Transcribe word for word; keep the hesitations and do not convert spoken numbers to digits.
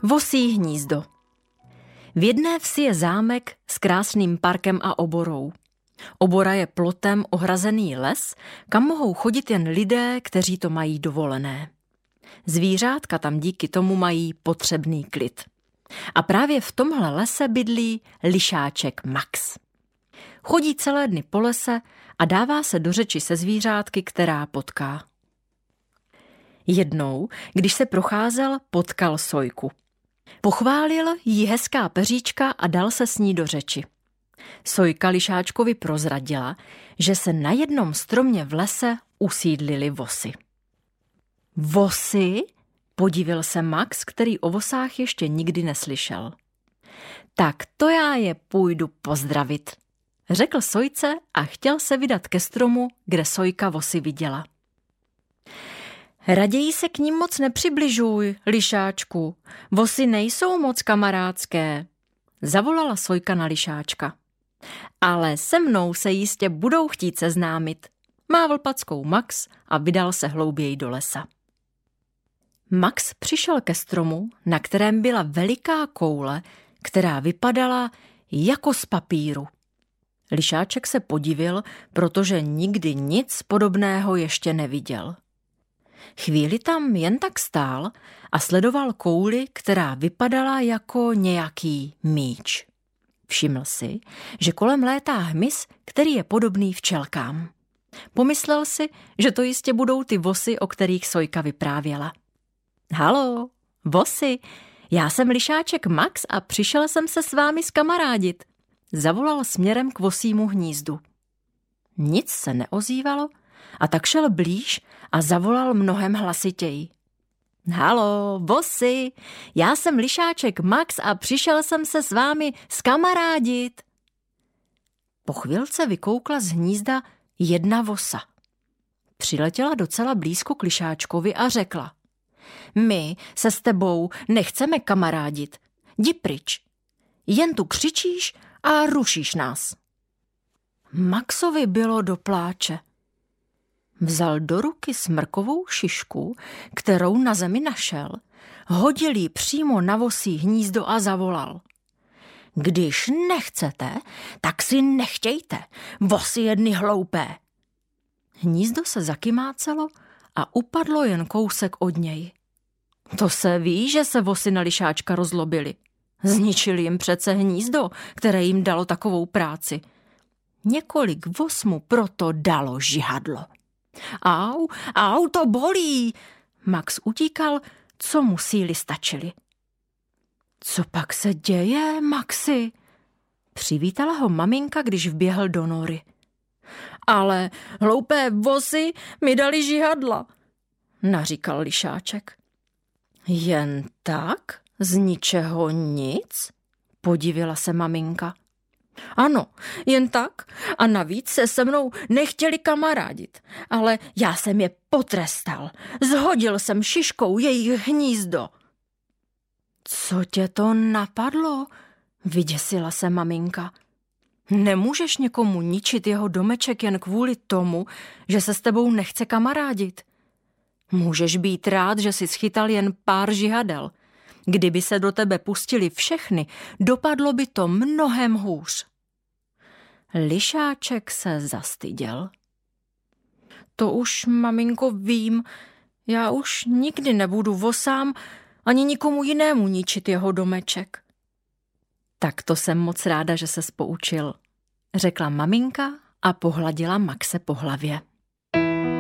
Vosí hnízdo. V jedné vsi je zámek s krásným parkem a oborou. Obora je plotem ohrazený les, kam mohou chodit jen lidé, kteří to mají dovolené. Zvířátka tam díky tomu mají potřebný klid. A právě v tomhle lese bydlí lišáček Max. Chodí celé dny po lese a dává se do řeči se zvířátky, která potká. Jednou, když se procházel, potkal sojku. Pochválil jí hezká peříčka a dal se s ní do řeči. Sojka lišáčkovi prozradila, že se na jednom stromě v lese usídlily vosy. Vosy? Podivil se Max, který o vosách ještě nikdy neslyšel. Tak to já je půjdu pozdravit, řekl sojce a chtěl se vydat ke stromu, kde sojka vosy viděla. Raději se k ním moc nepřibližuj, lišáčku, vosy nejsou moc kamarádské, zavolala sojka na lišáčka. Ale se mnou se jistě budou chtít seznámit, mávl packou Max a vydal se hlouběji do lesa. Max přišel ke stromu, na kterém byla veliká koule, která vypadala jako z papíru. Lišáček se podivil, protože nikdy nic podobného ještě neviděl. Chvíli tam jen tak stál a sledoval kouli, která vypadala jako nějaký míč. Všiml si, že kolem létá hmyz, který je podobný včelkám. Pomyslel si, že to jistě budou ty vosy, o kterých sojka vyprávěla. Haló, vosy, já jsem lišáček Max a přišel jsem se s vámi zkamarádit, zavolal směrem k vosímu hnízdu. Nic se neozývalo a tak šel blíž a zavolal mnohem hlasitěji. Haló, vosy, já jsem lišáček Max a přišel jsem se s vámi zkamarádit. Po chvilce vykoukla z hnízda jedna vosa. Přiletěla docela blízko k lišáčkovi a řekla. My se s tebou nechceme kamarádit. Jdi pryč. Jen tu křičíš a rušíš nás. Maxovi bylo do pláče. Vzal do ruky smrkovou šišku, kterou na zemi našel, hodil ji přímo na vosí hnízdo a zavolal. Když nechcete, tak si nechtějte, vosy jedny hloupé. Hnízdo se zakymácelo a upadlo jen kousek od něj. To se ví, že se vosy na lišáčka rozlobily. Zničili jim přece hnízdo, které jim dalo takovou práci. Několik vos mu proto dalo žihadlo. Au, au, to bolí! Max utíkal, co mu síly stačily. Co pak se děje, Maxi? Přivítala ho maminka, když vběhl do nory. Ale hloupé vosy mi dali žihadla, naříkal lišáček. Jen tak? Z ničeho nic? Podivila se maminka. Ano, jen tak a navíc se se mnou nechtěli kamarádit, ale já jsem je potrestal. Zhodil jsem šiškou jejich hnízdo. Co tě to napadlo? Vyděsila se maminka. Nemůžeš někomu ničit jeho domeček jen kvůli tomu, že se s tebou nechce kamarádit. Můžeš být rád, že jsi schytal jen pár žihadel. Kdyby se do tebe pustili všechny, dopadlo by to mnohem hůř. Lišáček se zastyděl. To už, maminko, vím. Já už nikdy nebudu vosám ani nikomu jinému ničit jeho domeček. Tak to jsem moc ráda, že ses poučil, řekla maminka a pohladila Maxe po hlavě.